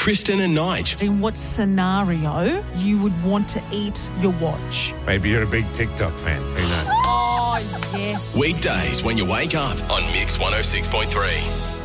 Kristen and Nige. In what scenario you would want to eat your watch? Maybe you're a big TikTok fan. Who knows? Oh, yes. Weekdays when you wake up on Mix 106.3.